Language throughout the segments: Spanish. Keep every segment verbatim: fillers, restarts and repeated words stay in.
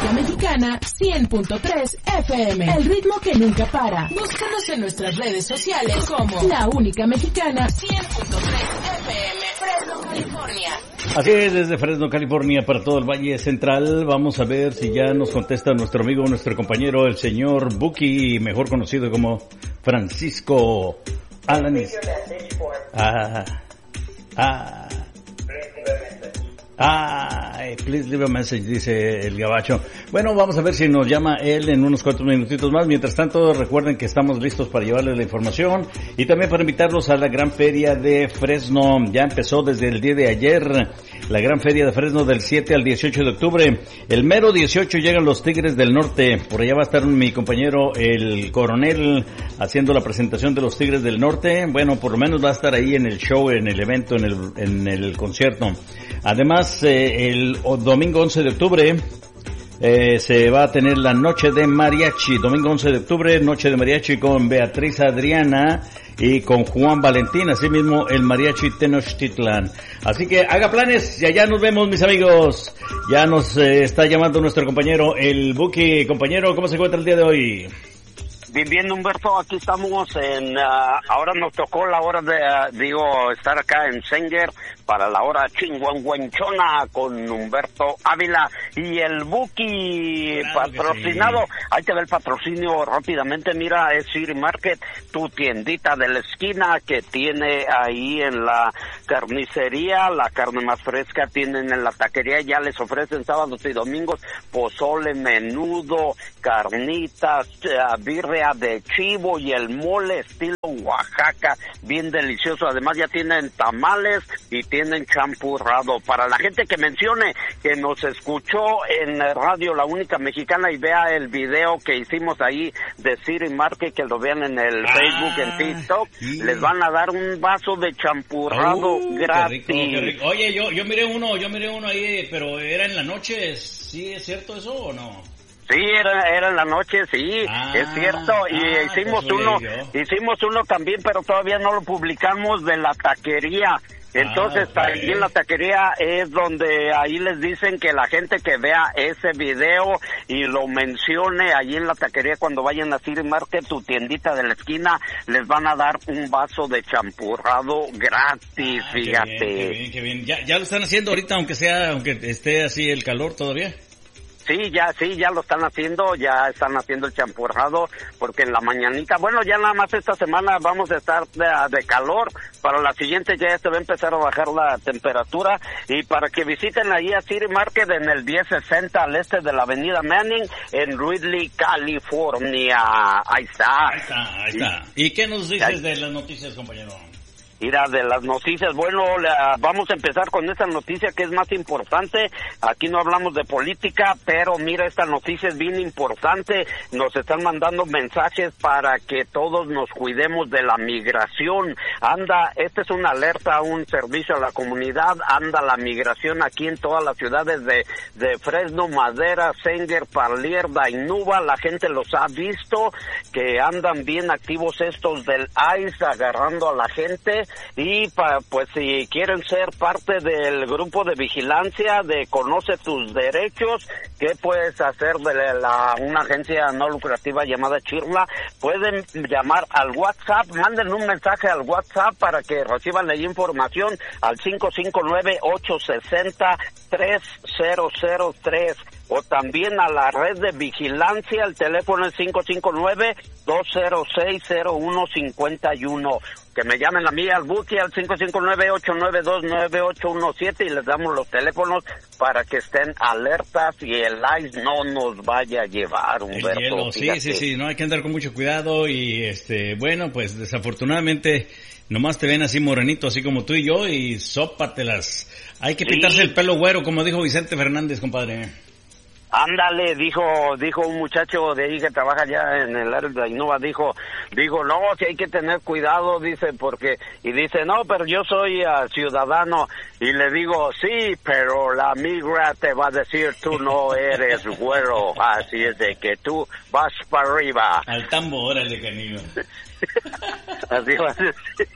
única mexicana cien punto tres F M. El ritmo que nunca para. Búscanos en nuestras redes sociales como La Única Mexicana cien punto tres F M. Fresno, California. Así es, desde Fresno, California, para todo el Valle Central. Vamos a ver si ya nos contesta nuestro amigo, nuestro compañero, el señor Buki, mejor conocido como Francisco Alanis. Ah, ah. Ay, please leave a message, dice el gabacho. Bueno, vamos a ver si nos llama él en unos cuantos minutitos más. Mientras tanto, recuerden que estamos listos para llevarles la información y también para invitarlos a la Gran Feria de Fresno. Ya empezó desde el día de ayer la Gran Feria de Fresno del siete al dieciocho de octubre. El mero dieciocho llegan los Tigres del Norte. Por allá va a estar mi compañero, el Coronel, haciendo la presentación de los Tigres del Norte. Bueno, por lo menos va a estar ahí en el show, en el evento, en el, en el concierto. Además, eh, el domingo once de octubre eh, se va a tener la Noche de Mariachi. Domingo once de octubre, Noche de Mariachi con Beatriz Adriana y con Juan Valentín. Asimismo, el Mariachi Tenochtitlan. Así que haga planes y allá nos vemos, mis amigos. Ya nos eh, está llamando nuestro compañero, el Buki. Compañero, ¿cómo se encuentra el día de hoy? Bien, bien, Humberto, aquí estamos en, uh, ahora nos tocó la hora de, uh, digo, estar acá en Sanger para la hora chinguanguanchona con Humberto Ávila y el Buki, claro, patrocinado. Sí. Ahí te ve el patrocinio rápidamente, mira, es City Market, tu tiendita de la esquina que tiene ahí en la carnicería, la carne más fresca, tienen en la taquería, ya les ofrecen sábados y domingos pozole, menudo, carnitas, uh, birria de chivo y el mole estilo Oaxaca, bien delicioso. Además ya tienen tamales y tienen champurrado. Para la gente que mencione que nos escuchó en Radio La Única Mexicana y vea el video que hicimos ahí de City Market, que lo vean en el ah, Facebook, en TikTok, sí. Les van a dar un vaso de champurrado oh, gratis. Qué rico, qué rico. Oye, yo yo miré uno, yo miré uno ahí, pero era en la noche. ¿Sí es cierto eso o no? Sí, era, era en la noche, sí, ah, es cierto, y ah, hicimos uno, hicimos uno también, pero todavía no lo publicamos, de la taquería. Entonces, ah, okay. Ahí en la taquería es donde ahí les dicen que la gente que vea ese video y lo mencione ahí en la taquería cuando vayan a City Market, tu tiendita de la esquina, les van a dar un vaso de champurrado gratis, ah, fíjate. Qué bien, qué bien, qué bien. ¿Ya, ya lo están haciendo ahorita, aunque sea, aunque esté así el calor todavía? Sí, ya, sí, ya lo están haciendo, ya están haciendo el champurrado, porque en la mañanita, bueno, ya nada más esta semana vamos a estar de, de calor, para la siguiente ya se va a empezar a bajar la temperatura, y para que visiten ahí a City Market en el diez sesenta al este de la avenida Manning, en Ridley, California. Ahí está. Ahí está, ahí está. ¿Y qué nos dices de las noticias, compañero? Mira, de las noticias, bueno, la, vamos a empezar con esta noticia que es más importante. Aquí no hablamos de política, pero mira, esta noticia es bien importante. Nos están mandando mensajes para que todos nos cuidemos de la migración. Anda, esta es una alerta, un servicio a la comunidad. Anda la migración aquí en todas las ciudades de, de Fresno, Madera, Sanger, Parlier, Dainuba. La gente los ha visto, que andan bien activos estos del I C E, agarrando a la gente. Y pa, pues si quieren ser parte del grupo de vigilancia de Conoce Tus Derechos, ¿qué puedes hacer de la una agencia no lucrativa llamada Chirla? Pueden llamar al WhatsApp, manden un mensaje al WhatsApp para que reciban la información al cinco cinco nueve, ocho seis cero, tres cero cero tres. O también a la red de vigilancia, el teléfono es cinco cinco nueve, dos cero seis, cero uno cinco uno. Que me llamen a mí al Buki al cinco cinco nueve, ocho nueve dos, nueve ocho uno siete y les damos los teléfonos para que estén alertas y el I C E no nos vaya a llevar, Humberto. El hielo, sí, sí, sí, no hay que andar con mucho cuidado y este, bueno, pues desafortunadamente nomás te ven así morenito, así como tú y yo, y sópatelas. Hay que sí. Pintarse el pelo güero, como dijo Vicente Fernández, compadre. Ándale, dijo dijo un muchacho de ahí que trabaja ya en el área de Ainhoa, dijo, dijo, no, si hay que tener cuidado, dice, porque, y dice, no, pero yo soy uh, ciudadano, y le digo, sí, pero la migra te va a decir, tú no eres güero, así es de que tú vas para arriba. Al tambo, órale, canino. Así va a ser.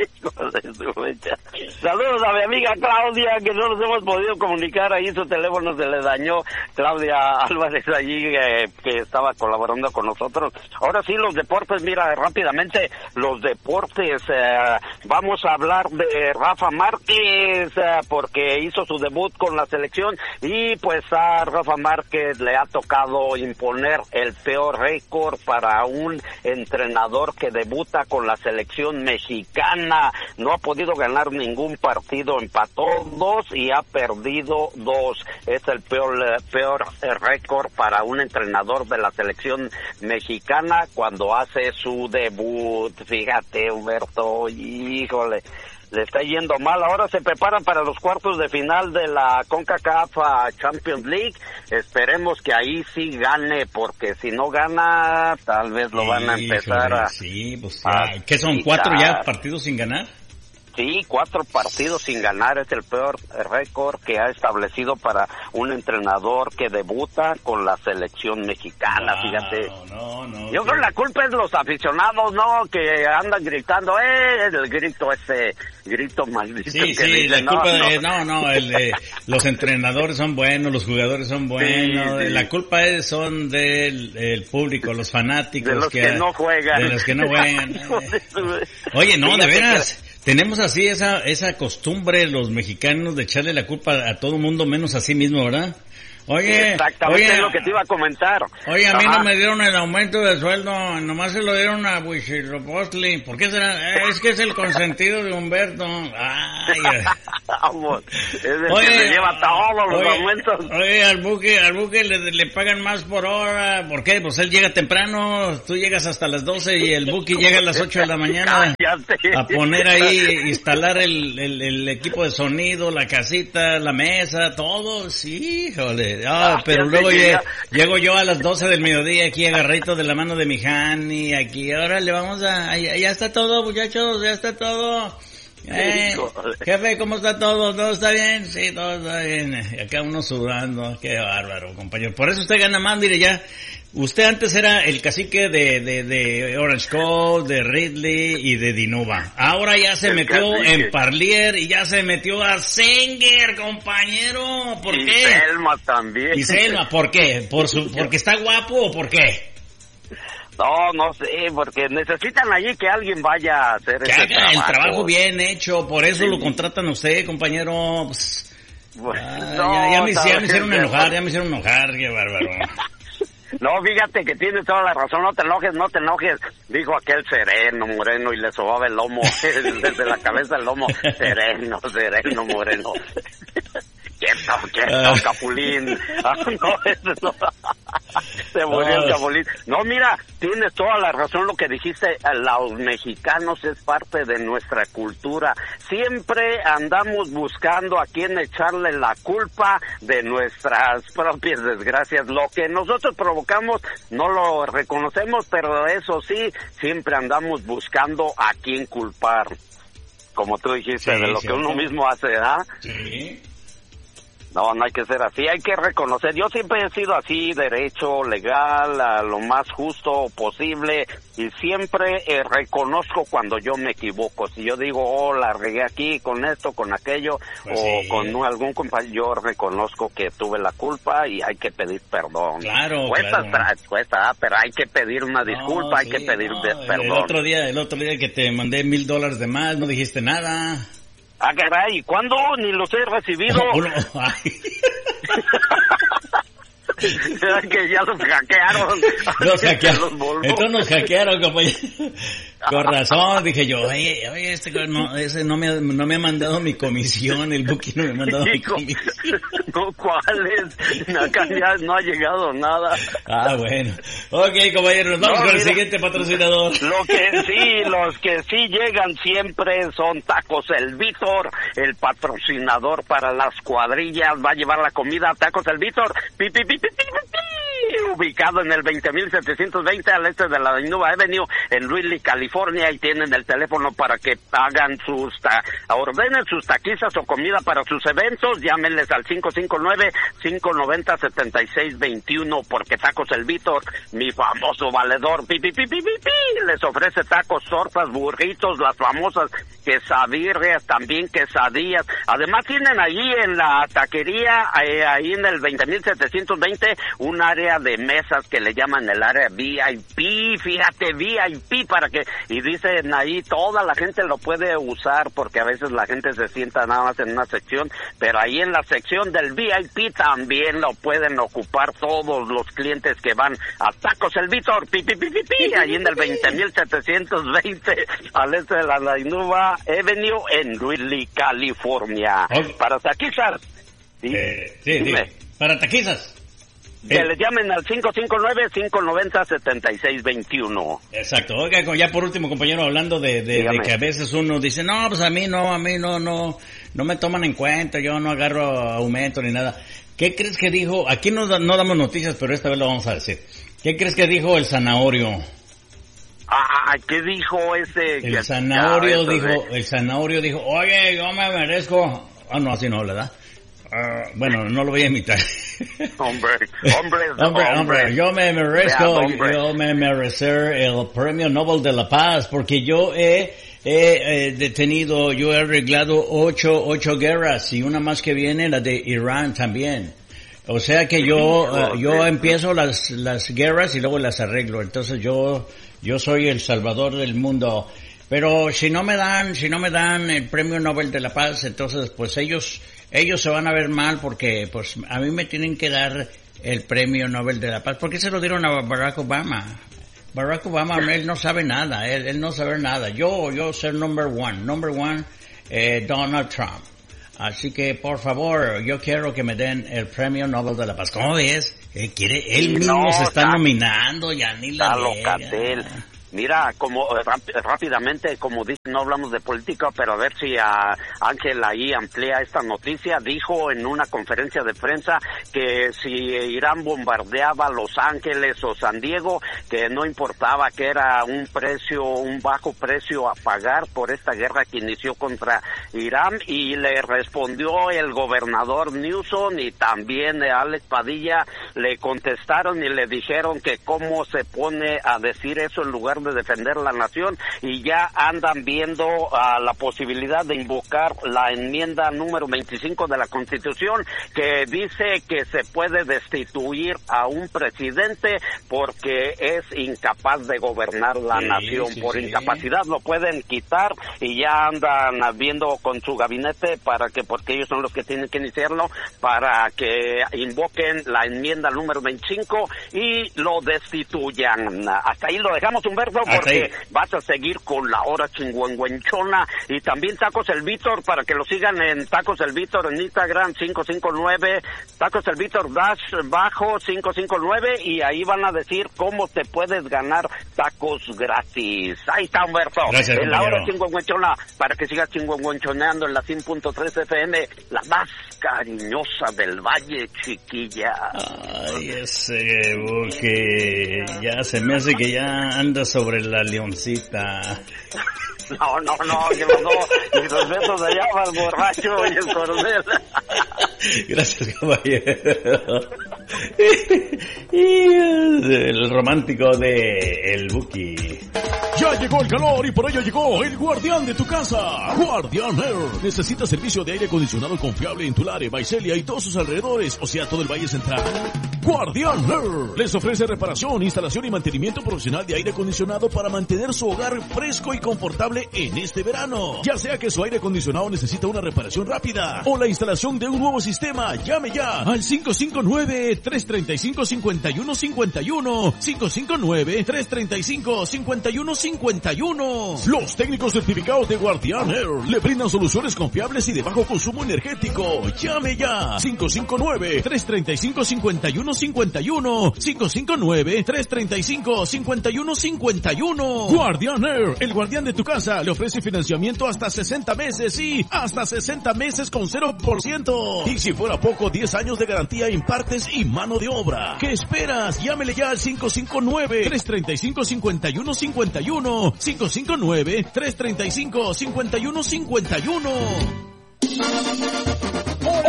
Saludos a mi amiga Claudia, que no nos hemos podido comunicar, ahí su teléfono se le dañó. Claudia Álvarez allí, eh, que estaba colaborando con nosotros. Ahora sí, los deportes, mira, rápidamente, los deportes, eh, vamos a hablar de Rafa Márquez, eh, porque hizo su debut con la selección, y pues a Rafa Márquez le ha tocado imponer el peor récord para un entrenador que debuta con la selección mexicana. No ha podido ganar ningún partido, empató dos y ha perdido dos. Es el peor, peor récord para un entrenador de la selección mexicana cuando hace su debut. Fíjate, Humberto, híjole, le está yendo mal. Ahora se preparan para los cuartos de final de la CONCACAF Champions League. Esperemos que ahí sí gane, porque si no gana, tal vez lo van a empezar a... Sí, pues ya. ¿Qué son, cuatro ya partidos sin ganar? Sí, cuatro partidos sin ganar es el peor récord que ha establecido para un entrenador que debuta con la selección mexicana, wow, fíjate. No, no, Yo creo que la culpa es los aficionados, ¿no? Que andan gritando, ¡eh! El grito ese, grito maldito. Sí, que sí, dice, la culpa no, de, no, no, el, eh, los entrenadores son buenos, los jugadores son buenos, sí, sí. La culpa es, son del el público, los fanáticos. De los que, que no juegan. De los que no juegan. Oye, no, de veras... Tenemos así esa esa costumbre los mexicanos de echarle la culpa a todo mundo menos a sí mismo, ¿verdad? Oye, exactamente oye, es lo que te iba a comentar. Oye, a mí Ajá. no me dieron el aumento de sueldo, nomás se lo dieron a Huitzilopochtli. ¿Por qué será? Es que es el consentido de Humberto. Ay, vamos, es el oye, que se lleva todos los oye, aumentos. Oye, al buque, al buque le, le pagan más por hora. ¿Por qué? Pues él llega temprano, tú llegas hasta las doce y el buque llega a las ocho de la mañana. Cállate. A poner ahí, instalar el, el, el equipo de sonido, la casita, la mesa, todo. Sí, híjole. Ah, pero luego llego, llego yo a las doce del mediodía aquí agarrito de la mano de mi Hani, aquí, ahora le vamos a, ya, ya está todo, muchachos, ya está todo. Eh, jefe, ¿cómo está todo? ¿Todo está bien? Sí, todo está bien. Acá uno sudando, qué bárbaro, compañero. Por eso usted gana más, mire ya. Usted antes era el cacique de, de, de Orange Coast, de Ridley y de Dinuba. Ahora ya se el metió cacique. En Parlier y ya se metió a Sanger, compañero. ¿Por y qué? Y Selma también. Y Selma, ¿por qué? ¿Por su, ¿Porque está guapo o por qué? No, no sé, porque necesitan allí que alguien vaya a hacer que ese haga trabajo. El trabajo bien hecho, por eso sí. Lo contratan a usted, compañero. Pues, bueno, ah, no, ya, ya, me, ya me hicieron enojar, ya me hicieron enojar, qué bárbaro. No, fíjate que tienes toda la razón, no te enojes, no te enojes, dijo aquel sereno, moreno, y le sobaba el lomo, desde la cabeza el lomo, sereno, sereno, moreno. Quieto, quieto, Capulín. Ah, no, eso no. Se murió el Capulín. No, mira, tienes toda la razón lo que dijiste. Los mexicanos es parte de nuestra cultura. Siempre andamos buscando a quién echarle la culpa de nuestras propias desgracias. Lo que nosotros provocamos no lo reconocemos, pero eso sí, siempre andamos buscando a quién culpar. Como tú dijiste, sí, de lo cierto. Que uno mismo hace, ¿ah? Sí. No, no hay que ser así, hay que reconocer. Yo siempre he sido así, derecho, legal, a lo más justo posible, y siempre eh, reconozco cuando yo me equivoco. Si yo digo, oh, la regué aquí con esto, con aquello, pues o sí. Con algún compañero, yo reconozco que tuve la culpa y hay que pedir perdón. Claro, cuesta, claro. Cuesta, pero hay que pedir una disculpa, no, hay sí, que pedir no, de, perdón. El otro día, el otro día que te mandé mil dólares de más, no dijiste nada. Ah, caray, ¿cuándo? Ni los he recibido. Oh, no. Ay. Que ya los hackearon. Los hackearon. Los Entonces nos hackearon, compañero. Con razón, dije yo, oye, oye, este no, ese no me, no me ha mandado mi comisión, el Buki no me ha mandado mi comisión. No, ¿cuáles? Acá ya no ha llegado nada. Ah, bueno. Ok, compañero, nos vamos no, con mira, el siguiente patrocinador. Lo que sí, los que sí llegan siempre son Tacos El Víctor, el patrocinador para las cuadrillas. Va a llevar la comida a Tacos El Víctor. Pi, pi, pi, pi, pi, pi, ubicado en el veinte mil setecientos veinte al este de la Dinuba Avenue en Louisville, California, y tienen el teléfono para que hagan sus ta ordenen sus taquizas o comida para sus eventos. Llámenles al cinco cinco nueve, cinco nueve cero, siete seis dos uno, porque Tacos El Víctor mi famoso valedor, pi, pi, pi, pi, pi, pi, les ofrece tacos, tortas, burritos, las famosas quesadillas, también quesadillas. Además tienen ahí en la taquería, eh, ahí en el veinte mil setecientos veinte, un área de mesas que le llaman el área V I P, fíjate, V I P, para que, y dicen ahí, toda la gente lo puede usar, porque a veces la gente se sienta nada más en una sección, pero ahí en la sección del V I P también lo pueden ocupar todos los clientes que van a Tacos El Víctor, pi, pi, pi, pi, pi, ahí en el veinte mil setecientos veinte, al este de la Lainuba Avenue en Greeley, California. Okay. Para taquizas. ¿Sí? Eh, sí, sí. Para taquizas. Que eh. les llamen al cinco cinco nueve, cinco nueve cero, siete seis dos uno. Exacto. Oiga, ya por último, compañero, hablando de, de, de que a veces uno dice, no, pues a mí no, a mí no, no, no me toman en cuenta, yo no agarro aumento ni nada. ¿Qué crees que dijo? Aquí no, no damos noticias, pero esta vez lo vamos a decir. ¿Qué crees que dijo el zanahorio? Ah, ¿qué dijo ese? El zanahorio dijo, de... el zanahorio dijo, oye, yo me merezco... Ah, no, así no, ¿verdad? Uh, bueno, no lo voy a imitar. Hombre, hombre, hombre, hombre, yo me merezco, Vea, yo me merecer el Premio Nobel de la Paz, porque yo he, he, he detenido, yo he arreglado ocho, ocho guerras, y una más que viene, la de Irán también. O sea que yo, uh, yo empiezo las, las guerras y luego las arreglo, entonces yo... Yo soy el salvador del mundo, pero si no me dan, si no me dan el Premio Nobel de la Paz, entonces pues ellos, ellos se van a ver mal porque pues a mí me tienen que dar el Premio Nobel de la Paz. ¿Por qué se lo dieron a Barack Obama? Barack Obama, él no sabe nada, él, él no sabe nada. Yo, yo ser number one, number one, eh, Donald Trump. Así que, por favor, yo quiero que me den el Premio Nobel de la Paz. ¿Cómo ves? Él quiere, él mismo no, se está, está nominando, ya ni la locatel. Mira, como rápidamente, como dice, no hablamos de política, pero a ver si a Ángel ahí amplía esta noticia. Dijo en una conferencia de prensa que si Irán bombardeaba Los Ángeles o San Diego, que no importaba, que era un precio, un bajo precio a pagar por esta guerra que inició contra Irán, y le respondió el gobernador Newsom y también Alex Padilla, le contestaron y le dijeron que cómo se pone a decir eso en lugar de defender la nación, y ya andan viendo uh, la posibilidad de invocar la enmienda número veinticinco de la Constitución, que dice que se puede destituir a un presidente porque es incapaz de gobernar la sí, nación. Sí, por sí. incapacidad lo pueden quitar, y ya andan viendo con su gabinete para que, porque ellos son los que tienen que iniciarlo, para que invoquen la enmienda número veinticinco y lo destituyan. Hasta ahí lo dejamos, Humberto, porque vas a seguir con la hora chingüengüenchona. Y también Tacos El Víctor, para que lo sigan en Tacos El Víctor en Instagram, cinco cinco nueve, Tacos El Víctor dash bajo cinco cinco nueve, y ahí van a decir cómo te puedes ganar tacos gratis. Ahí está, Humberto. Gracias, en la hora chingüengüenchona, para que sigas chingüengüenchoneando en la cien punto tres F M, la más cariñosa del Valle, chiquilla. Ay, ese buque, ya se me hace que ya anda sobre la leoncita. No, no, no, que los dos, mis respetos allá para el borracho y el coronel. Gracias, caballero. El romántico de El Buki. Ya llegó el calor y por ello llegó el guardián de tu casa, Guardián Air. ¿Necesitas servicio de aire acondicionado confiable en Tulare, Visalia y todos sus alrededores, o sea, todo el Valle Central? Guardián Air les ofrece reparación, instalación y mantenimiento profesional de aire acondicionado para mantener su hogar fresco y confortable en este verano. Ya sea que su aire acondicionado necesita una reparación rápida o la instalación de un nuevo sistema, llame ya al cinco cinco nueve, tres tres cinco, cinco uno cinco uno, cinco cinco nueve, tres tres cinco, cinco uno cinco uno. Los técnicos certificados de Guardián Air le brindan soluciones confiables y de bajo consumo energético. Llame ya cinco cinco nueve, tres tres cinco, cinco uno cinco uno, cinco cinco nueve, tres tres cinco, cinco uno cinco uno. Guardián Air, el guardián de tu casa, le ofrece financiamiento hasta sesenta meses y hasta sesenta meses con cero por ciento. Y si fuera poco, diez años de garantía en partes y mano de obra. ¿Qué esperas? Llámele ya al cinco cinco nueve, tres tres cinco, cinco uno cinco uno, cinco cinco nueve, tres tres cinco, cinco uno cinco uno. Hola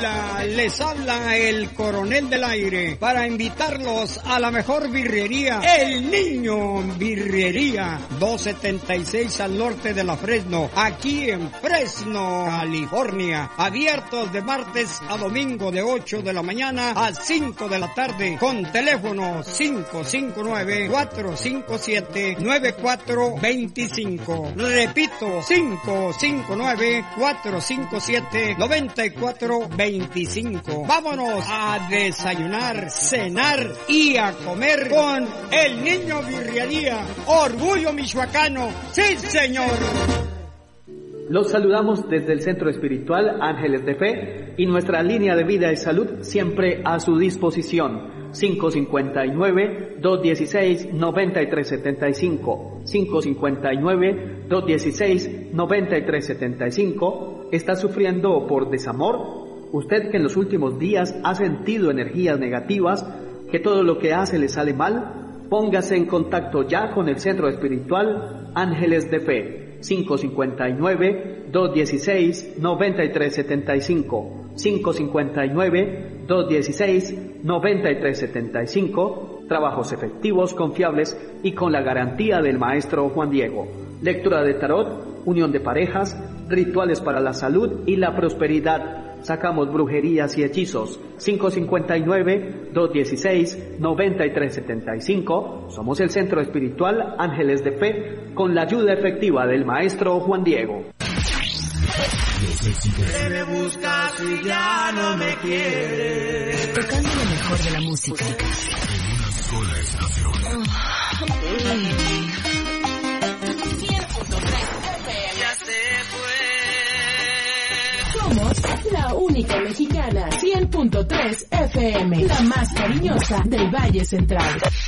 Hola, les habla el Coronel del Aire para invitarlos a la mejor birrería, El Niño Birrería, doscientos setenta y seis al norte de la Fresno, aquí en Fresno, California. Abiertos de martes a domingo de ocho de la mañana a cinco de la tarde, con teléfono cinco cinco nueve, cuatro cinco siete, nueve cuatro dos cinco. Repito, cinco cinco nueve, cuatro cinco siete, nueve cuatro dos cinco. Vámonos a desayunar, cenar y a comer con El Niño Birrería. Orgullo michoacano. ¡Sí, señor! Los saludamos desde el Centro Espiritual Ángeles de Fe y nuestra línea de vida y salud siempre a su disposición. cinco cinco nueve, dos uno seis, nueve tres siete cinco. cinco cinco nueve, dos uno seis, nueve tres siete cinco. ¿Está sufriendo por desamor? Usted que en los últimos días ha sentido energías negativas, que todo lo que hace le sale mal, póngase en contacto ya con el Centro Espiritual Ángeles de Fe. cinco cinco nueve, dos uno seis, nueve tres siete cinco. cinco cinco nueve, dos uno seis, nueve tres siete cinco. Trabajos efectivos, confiables y con la garantía del maestro Juan Diego. Lectura de tarot, unión de parejas, rituales para la salud y la prosperidad. Sacamos brujerías y hechizos. cinco cinco nueve, dos uno seis, nueve tres siete cinco. Somos el Centro Espiritual Ángeles de Fe con la ayuda efectiva del maestro Juan Diego. ¿Qué me buscas si ya no me quieres? Tocando lo mejor de la música. En una sola estación. cien punto tres F M. Ya se fue. Somos la única mexicana. cien punto tres F M. La más cariñosa del Valle Central.